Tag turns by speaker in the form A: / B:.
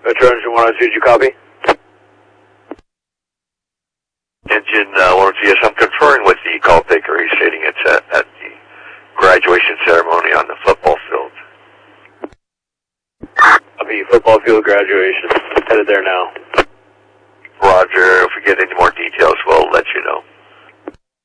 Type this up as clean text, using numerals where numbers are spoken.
A: Metro Engine 102, did you copy?
B: Engine 102, yes, I'm conferring with the call taker. He's stating it's at the graduation ceremony on the football field.
A: Copy, football field graduation. Headed there now.
B: Roger, if we get any more details, we'll let you know.